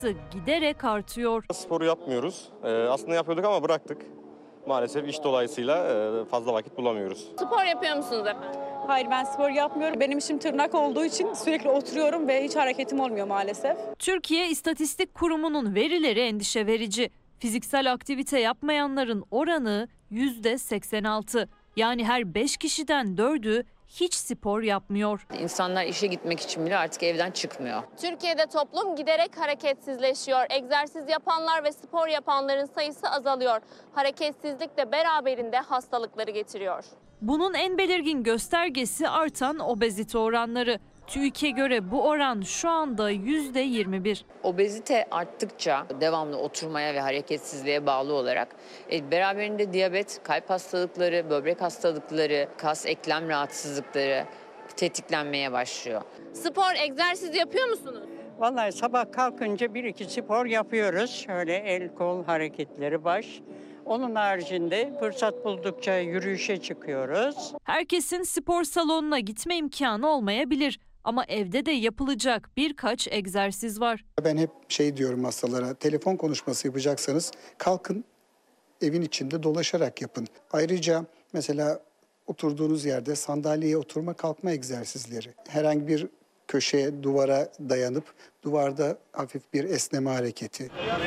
giderek artıyor. Sporu yapmıyoruz. Aslında yapıyorduk ama bıraktık. Maalesef iş dolayısıyla fazla vakit bulamıyoruz. Spor yapıyor musunuz efendim? Hayır, ben spor yapmıyorum. Benim işim tırnak olduğu için sürekli oturuyorum ve hiç hareketim olmuyor maalesef. Türkiye İstatistik Kurumu'nun verileri endişe verici. Fiziksel aktivite yapmayanların oranı %86. Yani her 5 kişiden 4'ü hiç spor yapmıyor. İnsanlar işe gitmek için bile artık evden çıkmıyor. Türkiye'de toplum giderek hareketsizleşiyor. Egzersiz yapanlar ve spor yapanların sayısı azalıyor. Hareketsizlik de beraberinde hastalıkları getiriyor. Bunun en belirgin göstergesi artan obezite oranları. TÜİK'e göre bu oran şu anda %21. Obezite arttıkça devamlı oturmaya ve hareketsizliğe bağlı olarak beraberinde diyabet, kalp hastalıkları, böbrek hastalıkları, kas eklem rahatsızlıkları tetiklenmeye başlıyor. Spor, egzersiz yapıyor musunuz? Vallahi sabah kalkınca bir iki spor yapıyoruz. Şöyle el kol hareketleri, baş. Onun haricinde fırsat buldukça yürüyüşe çıkıyoruz. Herkesin spor salonuna gitme imkanı olmayabilir. Ama evde de yapılacak birkaç egzersiz var. Ben hep diyorum hastalara, telefon konuşması yapacaksanız kalkın, evin içinde dolaşarak yapın. Ayrıca mesela oturduğunuz yerde sandalyeye oturma kalkma egzersizleri. Herhangi bir köşeye, duvara dayanıp duvarda hafif bir esneme hareketi.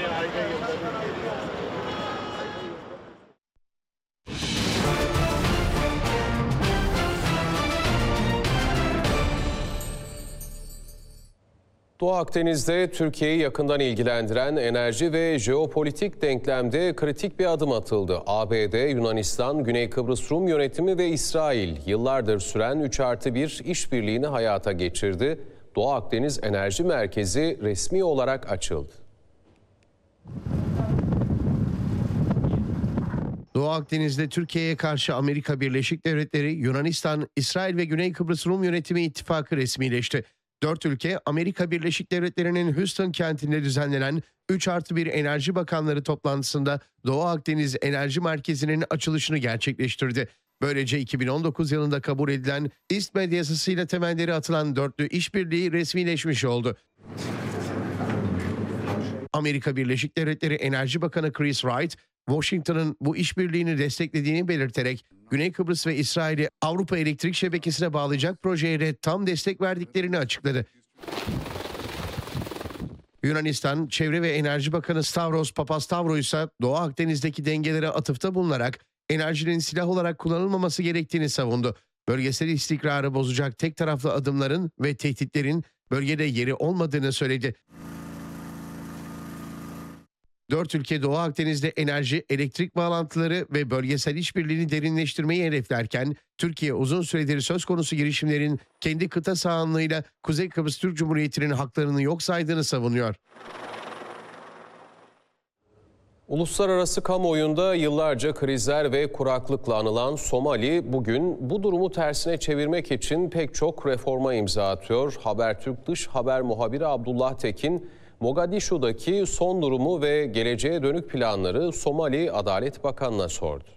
Doğu Akdeniz'de Türkiye'yi yakından ilgilendiren enerji ve jeopolitik denklemde kritik bir adım atıldı. ABD, Yunanistan, Güney Kıbrıs Rum Yönetimi ve İsrail yıllardır süren 3+1 işbirliğini hayata geçirdi. Doğu Akdeniz Enerji Merkezi resmi olarak açıldı. Doğu Akdeniz'de Türkiye'ye karşı Amerika Birleşik Devletleri, Yunanistan, İsrail ve Güney Kıbrıs Rum Yönetimi ittifakı resmileşti. 4 ülke Amerika Birleşik Devletleri'nin Houston kentinde düzenlenen 3+1 Enerji Bakanları toplantısında Doğu Akdeniz Enerji Merkezi'nin açılışını gerçekleştirdi. Böylece 2019 yılında kabul edilen İSTMED yasasıyla temelleri atılan dörtlü işbirliği resmileşmiş oldu. Amerika Birleşik Devletleri Enerji Bakanı Chris Wright, Washington'ın bu işbirliğini desteklediğini belirterek Güney Kıbrıs ve İsrail'i Avrupa elektrik şebekesine bağlayacak projeye de tam destek verdiklerini açıkladı. Yunanistan Çevre ve Enerji Bakanı Stavros Papastavro ise Doğu Akdeniz'deki dengelere atıfta bulunarak enerjinin silah olarak kullanılmaması gerektiğini savundu. Bölgesel istikrarı bozacak tek taraflı adımların ve tehditlerin bölgede yeri olmadığını söyledi. 4 ülke Doğu Akdeniz'de enerji, elektrik bağlantıları ve bölgesel işbirliğini derinleştirmeyi hedeflerken, Türkiye uzun süredir söz konusu girişimlerin kendi kıta sahanlığıyla Kuzey Kıbrıs Türk Cumhuriyeti'nin haklarını yok saydığını savunuyor. Uluslararası kamuoyunda yıllarca krizler ve kuraklıkla anılan Somali bugün bu durumu tersine çevirmek için pek çok reforma imza atıyor. Habertürk Dış Haber Muhabiri Abdullah Tekin, Mogadishu'daki son durumu ve geleceğe dönük planları Somali Adalet Bakanı'na sordu.